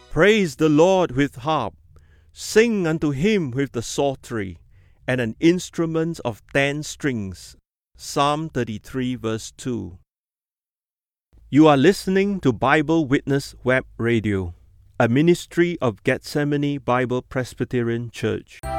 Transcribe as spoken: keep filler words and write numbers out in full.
Praise the Lord with harp. Sing unto him with the psaltery, and an instrument of ten strings. Psalm thirty-three, verse two. You are listening to Bible Witness Web Radio, a ministry of Gethsemane Bible Presbyterian Church.